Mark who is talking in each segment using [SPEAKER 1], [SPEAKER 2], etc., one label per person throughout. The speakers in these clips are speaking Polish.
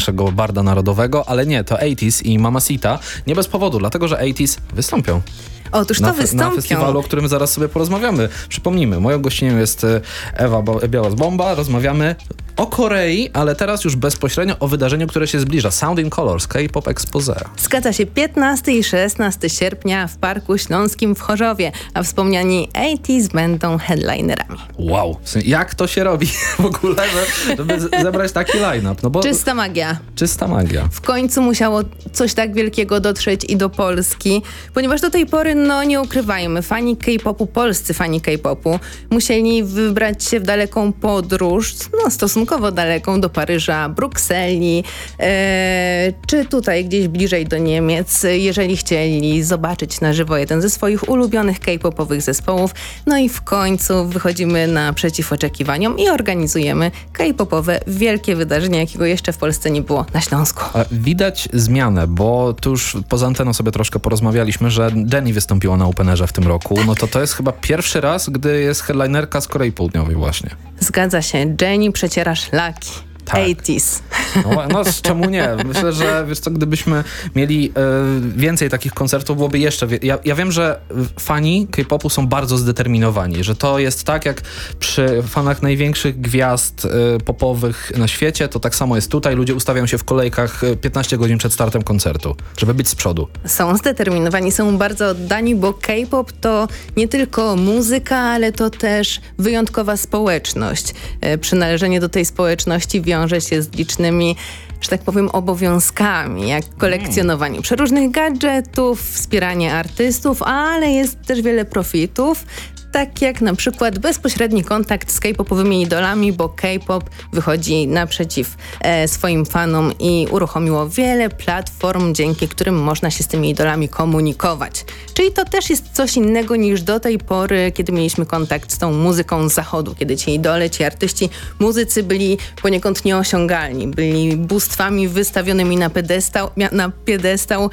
[SPEAKER 1] naszego barda narodowego, ale nie, to 80s i Mamacita. Nie bez powodu, dlatego że 80s wystąpią.
[SPEAKER 2] Otóż to wystąpią.
[SPEAKER 1] Na festiwalu, o którym zaraz sobie porozmawiamy. Przypomnijmy, moją gościnią jest Ewa Białas-Bomba. Rozmawiamy o Korei, ale teraz już bezpośrednio o wydarzeniu, które się zbliża. Sound in Colors, K-pop Exposé.
[SPEAKER 2] Zgadza się, 15 i 16 sierpnia w Parku Śląskim w Chorzowie, a wspomniani 80s będą headlinerami.
[SPEAKER 1] Wow, jak to się robi w ogóle, żeby zebrać taki line-up? No bo
[SPEAKER 2] Czysta magia.
[SPEAKER 1] Czysta magia.
[SPEAKER 2] W końcu musiało coś tak wielkiego dotrzeć i do Polski, ponieważ do tej pory, no nie ukrywajmy, fani K-popu, polscy fani K-popu musieli wybrać się w daleką podróż, no stosunkowo daleką, do Paryża, Brukseli, czy tutaj gdzieś bliżej do Niemiec, jeżeli chcieli zobaczyć na żywo jeden ze swoich ulubionych K-popowych zespołów. No i w końcu wychodzimy naprzeciw oczekiwaniom i organizujemy K-popowe wielkie wydarzenie, jakiego jeszcze w Polsce nie było na Śląsku.
[SPEAKER 1] Widać zmianę, bo tu już poza anteną sobie troszkę porozmawialiśmy, że Jennie wystąpiła na Openerze w tym roku. No to jest chyba pierwszy raz, gdy jest headlinerka z Korei Południowej właśnie.
[SPEAKER 2] Zgadza się, Jennie przeciera szlaki.
[SPEAKER 1] Tak.
[SPEAKER 2] 80s.
[SPEAKER 1] No czemu nie? Myślę, że wiesz co, gdybyśmy mieli więcej takich koncertów, byłoby jeszcze... Ja wiem, że fani K-popu są bardzo zdeterminowani, że to jest tak jak przy fanach największych gwiazd popowych na świecie, to tak samo jest tutaj. Ludzie ustawiają się w kolejkach 15 godzin przed startem koncertu, żeby być z przodu.
[SPEAKER 2] Są zdeterminowani, są bardzo oddani, bo K-pop to nie tylko muzyka, ale to też wyjątkowa społeczność. Przynależenie do tej społeczności wiąże się z licznymi, że tak powiem, obowiązkami, jak kolekcjonowanie przeróżnych gadżetów, wspieranie artystów, ale jest też wiele profitów, tak jak na przykład bezpośredni kontakt z K-popowymi idolami, bo K-pop wychodzi naprzeciw swoim fanom i uruchomiło wiele platform, dzięki którym można się z tymi idolami komunikować. Czyli to też jest coś innego niż do tej pory, kiedy mieliśmy kontakt z tą muzyką z zachodu, kiedy ci idole, ci artyści, muzycy byli poniekąd nieosiągalni, byli bóstwami wystawionymi na piedestał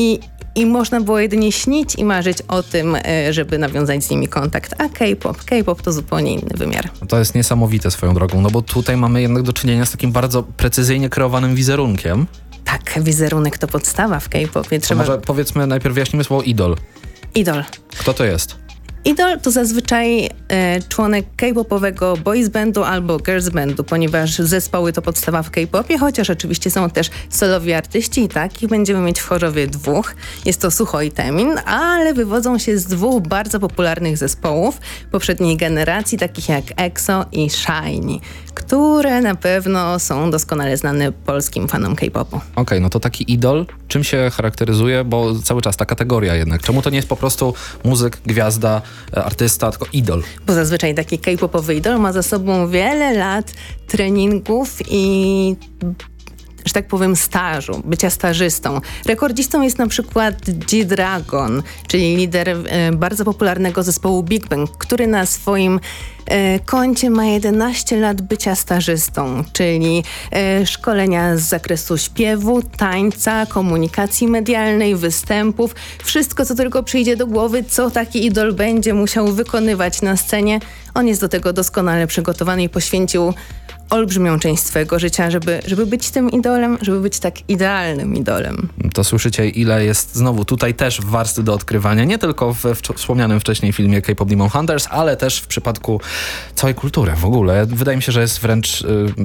[SPEAKER 2] i można było jedynie śnić i marzyć o tym, żeby nawiązać z nimi kontakt. A K-pop to zupełnie inny wymiar.
[SPEAKER 1] To jest niesamowite swoją drogą, no bo tutaj mamy jednak do czynienia z takim bardzo precyzyjnie kreowanym wizerunkiem.
[SPEAKER 2] Tak, wizerunek to podstawa w K-popie.
[SPEAKER 1] Może powiedzmy, najpierw wyjaśnimy słowo idol.
[SPEAKER 2] Idol.
[SPEAKER 1] Kto to jest?
[SPEAKER 2] Idol to zazwyczaj członek K-popowego boys bandu albo girls bandu, ponieważ zespoły to podstawa w K-popie, chociaż oczywiście są też solowi artyści i takich będziemy mieć w Chorzowie dwóch. Jest to Sucho i Temin, ale wywodzą się z dwóch bardzo popularnych zespołów poprzedniej generacji, takich jak EXO i SHINee, które na pewno są doskonale znane polskim fanom K-popu.
[SPEAKER 1] Okej, no to taki idol, czym się charakteryzuje, bo cały czas ta kategoria jednak. Czemu to nie jest po prostu muzyk, gwiazda, artysta, tylko idol?
[SPEAKER 2] Bo zazwyczaj taki K-popowy idol ma za sobą wiele lat treningów i, że tak powiem, stażu, bycia stażystą. Rekordzistą jest na przykład G-Dragon, czyli lider bardzo popularnego zespołu Big Bang, który na swoim koncie ma 11 lat bycia stażystą, czyli szkolenia z zakresu śpiewu, tańca, komunikacji medialnej, występów, wszystko co tylko przyjdzie do głowy, co taki idol będzie musiał wykonywać na scenie. On jest do tego doskonale przygotowany i poświęcił olbrzymią część swojego życia, żeby być tym idolem, żeby być tak idealnym idolem.
[SPEAKER 1] To słyszycie, ile jest znowu tutaj też warstw do odkrywania, nie tylko w wspomnianym wcześniej filmie K-pop Demon Hunters, ale też w przypadku całej kultury w ogóle. Wydaje mi się, że jest wręcz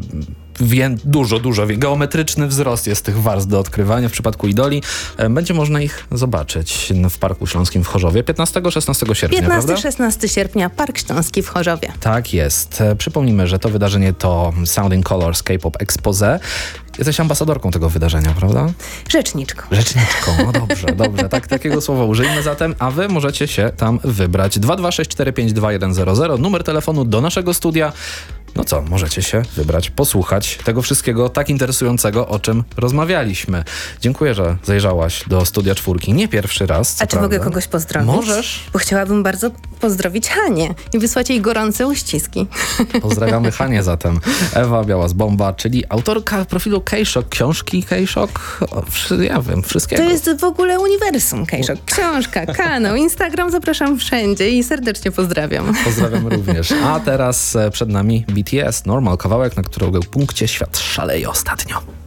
[SPEAKER 1] dużo, geometryczny wzrost jest tych warstw do odkrywania w przypadku idoli. Będzie można ich zobaczyć w Parku Śląskim w Chorzowie 15-16 sierpnia,
[SPEAKER 2] 15-16 sierpnia, Park Śląski w Chorzowie.
[SPEAKER 1] Tak jest. Przypomnijmy, że to wydarzenie to Sound in Colors K-pop Exposé. Jesteś ambasadorką tego wydarzenia, prawda?
[SPEAKER 2] Rzeczniczką.
[SPEAKER 1] No dobrze. Takiego słowa użyjmy zatem, a wy możecie się tam wybrać. 226452100, numer telefonu do naszego studia. No co, możecie się wybrać, posłuchać tego wszystkiego tak interesującego, o czym rozmawialiśmy. Dziękuję, że zajrzałaś do Studia Czwórki. Nie pierwszy raz.
[SPEAKER 2] A czy mogę kogoś pozdrowić?
[SPEAKER 1] Możesz.
[SPEAKER 2] Bo chciałabym bardzo pozdrowić Hanię i wysłać jej gorące uściski.
[SPEAKER 1] Pozdrawiamy Hanię zatem. Ewa Białas-Bomba, czyli autorka profilu K-Shock, książki K-Shock, ja wiem, wszystkiego.
[SPEAKER 2] To jest w ogóle uniwersum K-Shock. Książka, kanał, Instagram, zapraszam wszędzie i serdecznie pozdrawiam.
[SPEAKER 1] Pozdrawiam również. A teraz przed nami BTS, Normal, kawałek, na którego punkcie świat szaleje ostatnio.